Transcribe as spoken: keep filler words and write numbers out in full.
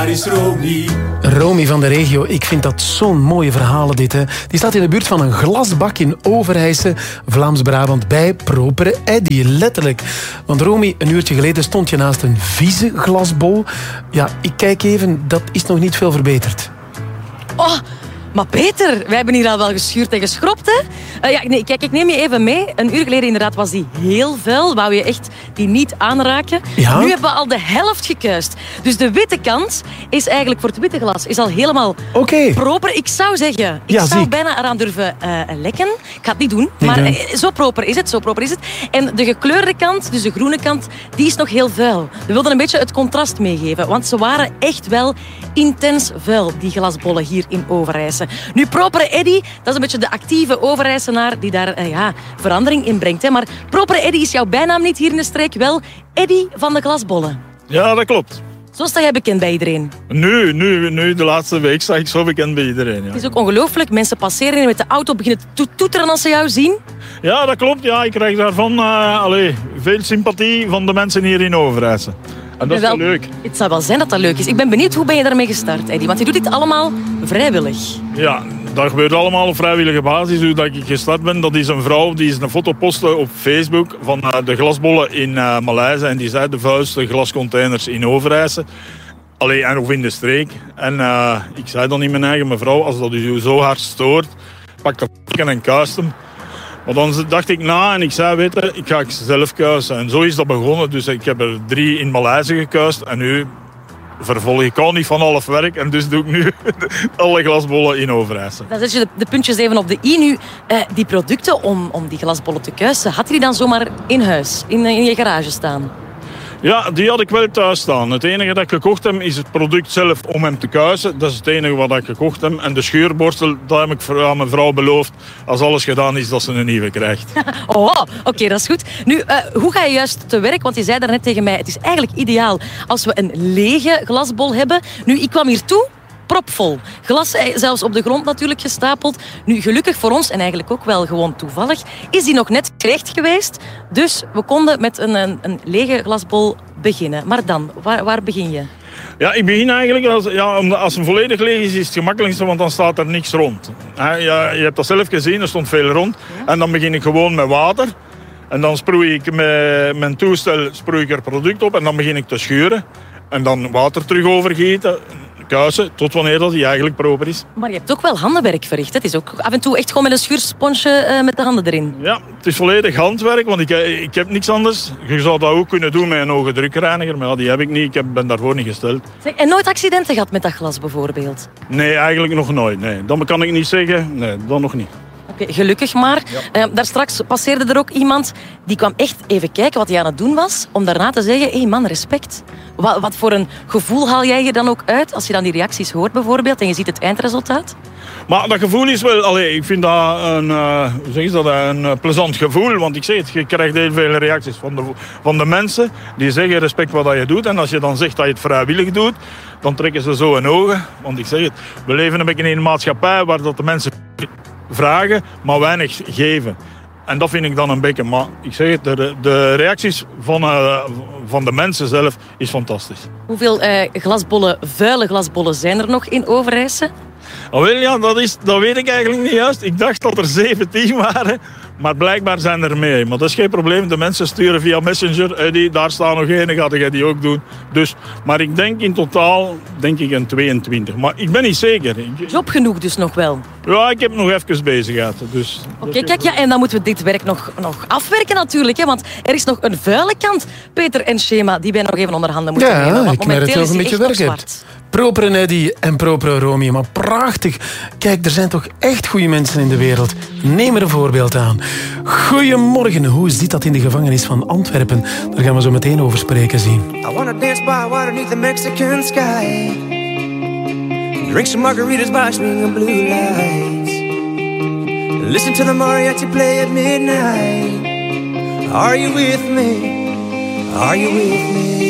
daar is Romy. Romy van de regio, ik vind dat zo'n mooie verhalen dit. Hè. Die staat in de buurt van een glasbak in Overijse, Vlaams-Brabant, bij Propere Eddy, letterlijk. Want Romy, een uurtje geleden stond je naast een vieze glasbol. Ja, ik kijk even, dat is nog niet veel verbeterd. Oh, maar Peter, wij hebben hier al wel geschuurd en geschropt, hè? Uh, ja, nee, kijk, ik neem je even mee. Een uur geleden inderdaad was die heel vuil. Wou je echt die niet aanraken. Ja? Nu hebben we al de helft gekuist. Dus de witte kant is eigenlijk voor het witte glas is al helemaal okay. proper. Ik zou zeggen, ik ja, zou ziek. bijna eraan durven uh, lekken. Ik ga het niet doen, niet maar doen. Uh, zo proper is het, zo proper is het. En de gekleurde kant, dus de groene kant, die is nog heel vuil. We wilden een beetje het contrast meegeven, want ze waren echt wel intens vuil, die glasbollen hier in Overijse. Nu, Propere Eddy, dat is een beetje de actieve Overijsenaar die daar uh, ja, verandering in brengt. Hè. Maar Propere Eddy is jouw bijnaam niet hier in de streek, wel Eddy van de glasbollen. Ja, dat klopt. Zo sta jij bekend bij iedereen. Nu, nu, nu, de laatste week sta ik zo bekend bij iedereen. Ja. Het is ook ongelooflijk. Mensen passeren en met de auto beginnen te toeteren als ze jou zien. Ja, dat klopt. Ja, ik krijg daarvan uh, allez, veel sympathie van de mensen hier in Overijse. En dat is wel leuk. Het zou wel zijn dat dat leuk is. Ik ben benieuwd, hoe ben je daarmee gestart, Eddy? Want je doet dit allemaal vrijwillig. Ja, dat gebeurt allemaal op vrijwillige basis. Hoe dat ik gestart ben, dat is een vrouw die is een foto postte op Facebook van uh, de glasbollen in uh, Maleise. En die zei de vuilste glascontainers in Overijse. Allee, en of in de streek. En uh, ik zei dan in mijn eigen, mevrouw, als dat u zo hard stoort, pak de f***en en kuist hem. Maar dan dacht ik na en ik zei, weet je, ik ga zelf kuisen. En zo is dat begonnen. Dus ik heb er drie in Maleise gekuist. En nu vervolg ik al niet van half werk. En dus doe ik nu alle glasbollen in Overijse. Dan zet je de, de puntjes even op de i. Nu, uh, die producten om, om die glasbollen te kuisen, had je die dan zomaar in huis, in, in je garage staan? Ja, die had ik wel thuis staan. Het enige dat ik gekocht heb is het product zelf om hem te kuisen. Dat is het enige wat ik gekocht heb. En de scheurborstel, dat heb ik aan mijn vrouw beloofd. Als alles gedaan is, dat ze een nieuwe krijgt. Oh, oké, okay, dat is goed. Nu, uh, hoe ga je juist te werk? Want je zei daarnet tegen mij, het is eigenlijk ideaal als we een lege glasbol hebben. Nu, ik kwam hier toe. Propvol. Glas zelfs op de grond natuurlijk gestapeld. Nu, gelukkig voor ons, en eigenlijk ook wel gewoon toevallig, is die nog net slecht geweest. Dus we konden met een, een, een lege glasbol beginnen. Maar dan, waar, waar begin je? Ja, ik begin eigenlijk, als, ja, als een volledig leeg is, is het gemakkelijkste, want dan staat er niks rond. Ja, je hebt dat zelf gezien, er stond veel rond. En dan begin ik gewoon met water. En dan sproei ik met mijn toestel sproei ik er product op en dan begin ik te schuren. En dan water terug overgieten. Kuisen, tot wanneer dat die eigenlijk proper is. Maar je hebt ook wel handenwerk verricht. Het is ook af en toe echt gewoon met een schuursponsje uh, met de handen erin. Ja, het is volledig handwerk, want ik, ik heb niks anders. Je zou dat ook kunnen doen met een hoge drukreiniger, maar ja, die heb ik niet. Ik heb, ben daarvoor niet gesteld. Zeg, en nooit accidenten gehad met dat glas bijvoorbeeld? Nee, eigenlijk nog nooit. Nee. Dat kan ik niet zeggen. Nee, dat nog niet. Oké, okay, gelukkig maar. Ja. Uh, daar straks passeerde er ook iemand die kwam echt even kijken wat hij aan het doen was. Om daarna te zeggen, hé hey man, respect. Wat, wat voor een gevoel haal jij je dan ook uit als je dan die reacties hoort bijvoorbeeld en je ziet het eindresultaat? Maar dat gevoel is wel, allee, ik vind dat een, uh, hoe zeg je dat, een uh, plezant gevoel. Want ik zeg het, je krijgt heel veel reacties van de, van de mensen die zeggen respect wat je doet. En als je dan zegt dat je het vrijwillig doet, dan trekken ze zo hun ogen. Want ik zeg het, we leven een beetje in een maatschappij waar dat de mensen vragen, maar weinig geven. En dat vind ik dan een beetje, maar ik zeg het, de, de reacties van, uh, van de mensen zelf is fantastisch. Hoeveel uh, glasbollen, vuile glasbollen zijn er nog in Overijse? Oh, wel, ja, dat, is, dat weet ik eigenlijk niet juist. Ik dacht dat er zeventien waren, maar blijkbaar zijn er meer. Maar dat is geen probleem. De mensen sturen via Messenger. Eddie, daar staan nog één, ga jij die ook doen. Dus, maar ik denk in totaal denk ik een tweeëntwintig. Maar ik ben niet zeker. Job genoeg dus nog wel? Ja, ik heb nog even bezig gehad. Dus, Oké, okay, kijk, ja, en dan moeten we dit werk nog, nog afwerken natuurlijk. Hè, want er is nog een vuile kant. Peter en Schema, die wij nog even onder handen moeten ja, nemen. Want ik merk dat je een beetje werk hebt. Propere Eddy en Propere Romy, maar prachtig. Kijk, er zijn toch echt goede mensen in de wereld. Neem er een voorbeeld aan. Goedemorgen, hoe zit dat in de gevangenis van Antwerpen? Daar gaan we zo meteen over spreken zien. I wanna dance by water beneath the Mexican sky. Drink some margaritas by swinging blue lights. Listen to the mariachi play at midnight. Are you with me? Are you with me?